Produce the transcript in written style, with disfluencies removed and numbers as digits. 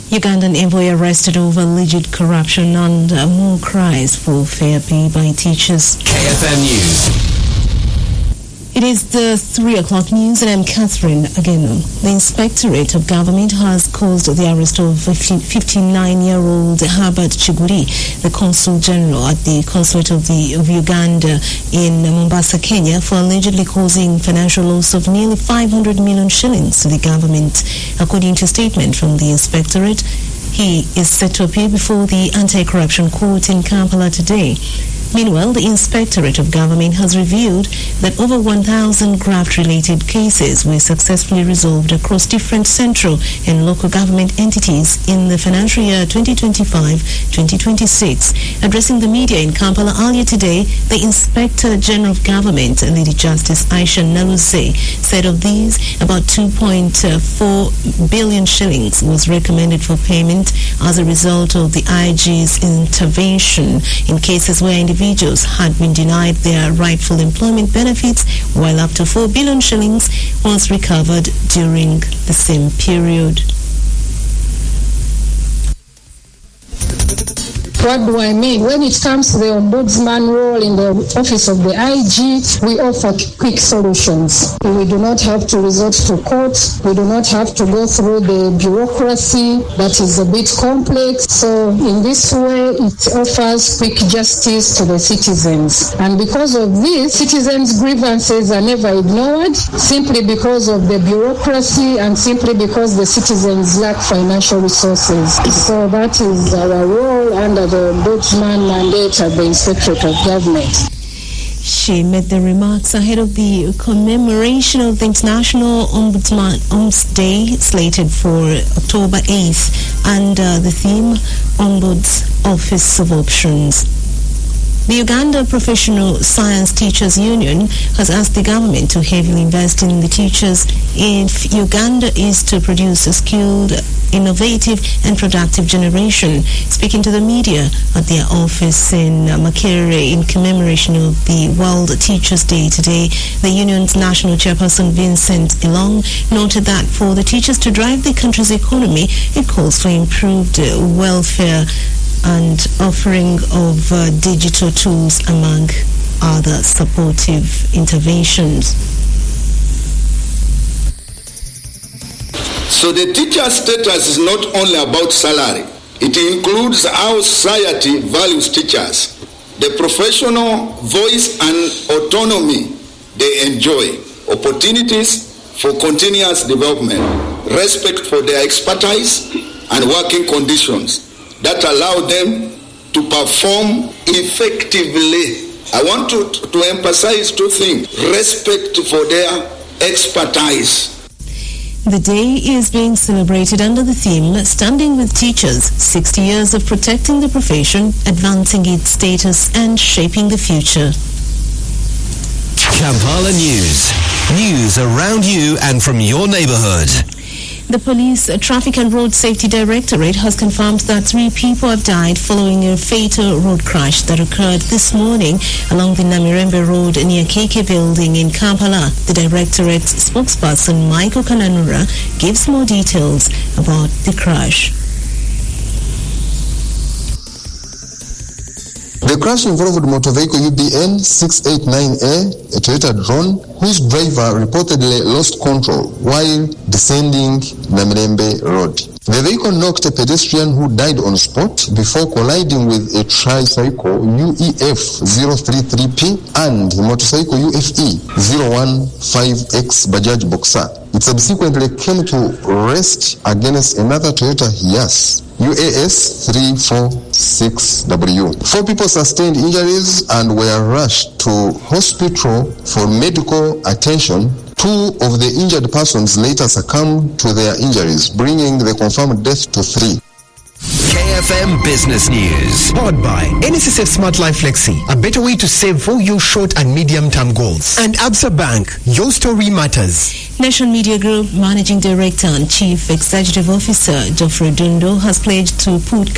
Ugandan envoy arrested over alleged corruption and more cries for fair pay by teachers. KFM News. It is the 3 o'clock news and I'm Catherine Ageno. The Inspectorate of Government has caused the arrest of 59-year-old Herbert Chiguri, the Consul General at the Consulate of Uganda in Mombasa, Kenya, for allegedly causing financial loss of nearly 500 million shillings to the government. According to a statement from the Inspectorate, he is set to appear before the Anti-Corruption Court in Kampala today. Meanwhile, the Inspectorate of Government has revealed that over 1,000 graft-related cases were successfully resolved across different central and local government entities in the financial year 2025-2026. Addressing the media in Kampala earlier today, the Inspector General of Government, Lady Justice Aisha Naluse, said of these, about 2.4 billion shillings was recommended for payment as a result of the IG's intervention in cases where individuals had been denied their rightful employment benefits, while up to 4 billion shillings was recovered during the same period. What do I mean? When it comes to the ombudsman role in the office of the IG, we offer quick solutions. We do not have to resort to court. We do not have to go through the bureaucracy that is a bit complex. So in this way, it offers quick justice to the citizens. And because of this, citizens' grievances are never ignored, simply because of the bureaucracy and simply because the citizens lack financial resources. So that is our role under the Ombudsman mandate at the Inspectorate of Government. She made the remarks ahead of the commemoration of the International Ombuds Day slated for October 8th under the theme Ombuds Office of Options. The Uganda Professional Science Teachers Union has asked the government to heavily invest in the teachers if Uganda is to produce a skilled, innovative and productive generation. Speaking to the media at their office in Makerere in commemoration of the World Teachers Day today, the union's national chairperson Vincent Ilong noted that for the teachers to drive the country's economy, it calls for improved welfare and offering of digital tools among other supportive interventions. So the teacher status is not only about salary. It includes how society values teachers, the professional voice and autonomy they enjoy, opportunities for continuous development, respect for their expertise and working conditions that allow them to perform effectively. I want to emphasize two things: respect for their expertise. The day is being celebrated under the theme Standing with Teachers, 60 years of protecting the profession, advancing its status and shaping the future. Kampala News. News around you and from your neighborhood. The Police Traffic and Road Safety Directorate has confirmed that 3 people have died following a fatal road crash that occurred this morning along the Namirembe Road near KK Building in Kampala. The Directorate's spokesperson Michael Kananura gives more details about the crash. The crash involved motor vehicle UBN 689A, a Toyota drone, whose driver reportedly lost control while descending Namirembe Road. The vehicle knocked a pedestrian who died on spot before colliding with a tricycle UEF 033P and a motorcycle UFE 015X Bajaj Boxer. It subsequently came to rest against another Toyota Hiace UAS 346W. 4 people sustained injuries and were rushed to hospital for medical attention. 2 of the injured persons later succumbed to their injuries, bringing the confirmed death to 3. KFM Business News. Powered by NSSF Smart Life Flexi, a better way to save for your short and medium-term goals. And Absa Bank, your story matters. Nation Media Group Managing Director and Chief Executive Officer Geoffrey Dundo has pledged to put